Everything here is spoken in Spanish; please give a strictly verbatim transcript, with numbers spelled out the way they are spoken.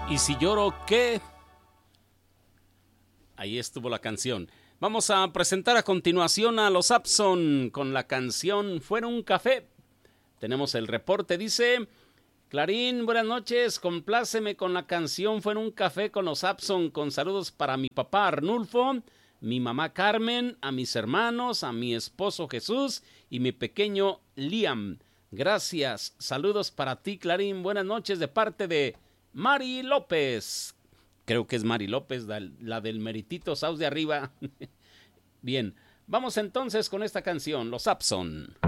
Y si lloro, ¿qué? Ahí estuvo la canción. Vamos a presentar a continuación a los Abson con la canción Fuera un café. Tenemos el reporte, dice: Clarín, buenas noches, compláceme con la canción Fuera un café con los Abson, con saludos para mi papá Arnulfo, mi mamá Carmen, a mis hermanos, a mi esposo Jesús y mi pequeño Liam. Gracias, saludos para ti, Clarín, buenas noches, de parte de Mari López. Creo que es Mari López, la, la del Meritito Saus de arriba. Bien, vamos entonces con esta canción, los Abson.